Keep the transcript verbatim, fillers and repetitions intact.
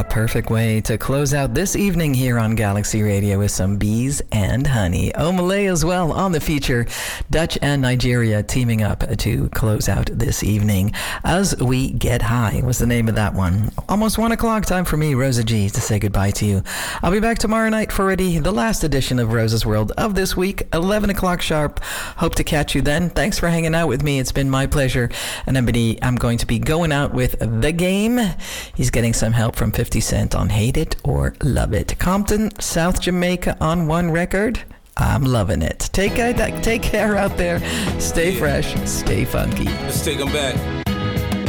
A perfect way to close out this evening here on Galaxy Radio with some bees and honey. Omalay as well on the feature. Dutch and Nigeria teaming up to close out this evening. As We Get High was the name of that one. Almost one o'clock, time for me, Rosa G, to say goodbye to you. I'll be back tomorrow night for already the last edition of Rosa's World of this week, eleven o'clock sharp. Hope to catch you then. Thanks for hanging out with me. It's been my pleasure. And I'm going to be going out with The Game. He's getting some help from fifty Cent on Hate It or Love It. Compton, South Jamaica on one record. I'm loving it. Take, take care out there. Stay fresh. Stay funky. Let's take them back.